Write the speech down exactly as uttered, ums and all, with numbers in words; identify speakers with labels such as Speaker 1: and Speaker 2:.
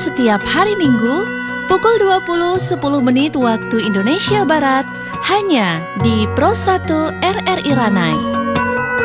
Speaker 1: setiap hari Minggu pukul dua puluh sepuluh menit waktu Indonesia Barat hanya di Pro satu R R I Ranai.